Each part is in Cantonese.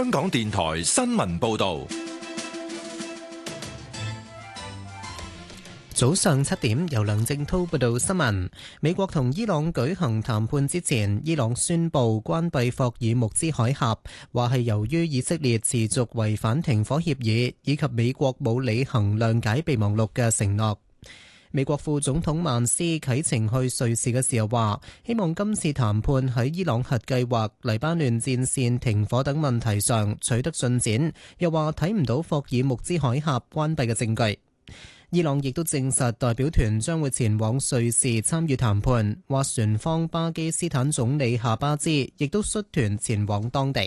香港電台新聞報道。 早上7點，由梁正滔報道新聞。美國同伊朗舉行談判之前，伊朗宣布關閉霍爾木茲海峽，話係由於以色列持續違反停火協議，以及美國冇履行諒解備忘錄嘅承諾。美國副總統曼斯啟程去瑞士嘅時候話，希望今次談判喺伊朗核計劃、黎巴嫩戰線停火等問題上取得進展，又話睇唔到霍爾木茲海峽關閉嘅證據。伊朗亦都證實代表團將會前往瑞士參與談判，話船方巴基斯坦總理夏巴茲亦都率團前往當地。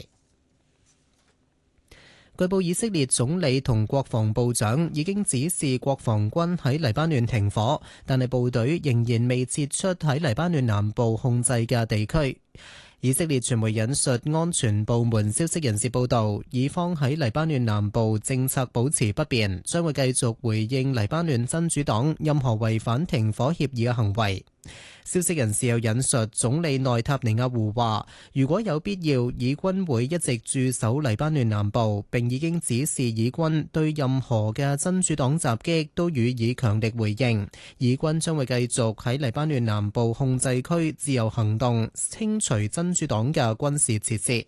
據報以色列總理同國防部長已經指示國防軍喺黎巴嫩停火，但係部隊仍然未撤出喺黎巴嫩南部控制嘅地區。以色列傳媒引述安全部門消息人士報道，以方喺黎巴嫩南部政策保持不變，將會繼續回應黎巴嫩真主黨任何違反停火協議嘅行為。消息人士又引述總理內塔尼亞胡話，如果有必要，以軍會一直駐守黎巴嫩南部，並已經指示以軍對任何嘅真主黨襲擊都予以強力回應。以軍將會繼續喺黎巴嫩南部控制區自由行動，清除真主黨嘅軍事設施。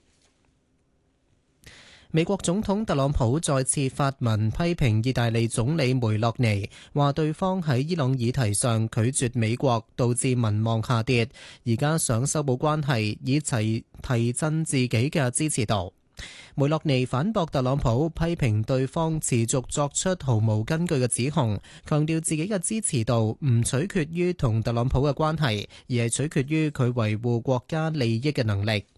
美國總統特朗普再次發文批評意大利總理梅洛尼，話對方喺伊朗議題上拒絕美國，導致民望下跌，而家想修補關係，以提振自己嘅支持度。梅洛尼反駁特朗普批評對方持續作出毫無根據嘅指控，強調自己嘅支持度唔取決於同特朗普嘅關係，而係取決於佢維護國家利益嘅能力。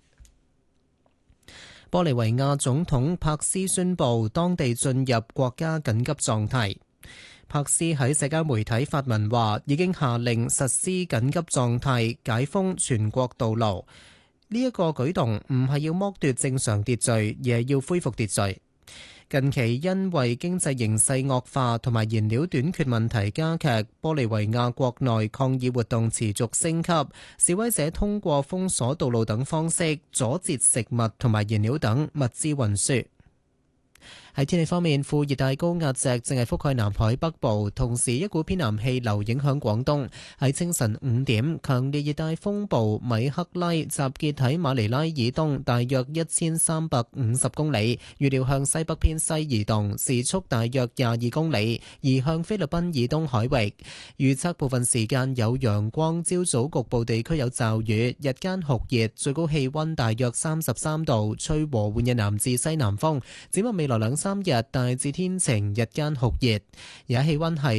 玻利維亞總統柏斯宣布當地進入國家緊急狀態。柏斯喺社交媒體發文話，已經下令實施緊急狀態，解封全國道路。呢一個舉動唔係要剝奪正常秩序，而係要恢復秩序。近期因為經濟形勢惡化同埋燃料短缺問題加劇，玻利維亞國內抗議活動持續升級，示威者通過封鎖道路等方式阻截食物同埋燃料等物資運輸。喺天氣方面，副熱帶高壓脊正係覆蓋南海北部，同時一股偏南氣流影響廣東。喺清晨5點，強烈熱帶風暴米克拉集結喺馬尼拉以東大約1350公里，預料向西北偏西移動，時速大約22公里，移向菲律賓以東海域。預測部分時間有陽光，朝早局部地區有驟雨，日間酷熱，最高氣溫大約33度，吹和緩嘅南至西南風。展望未來2-3日大致天晴，日間酷熱，而家氣溫係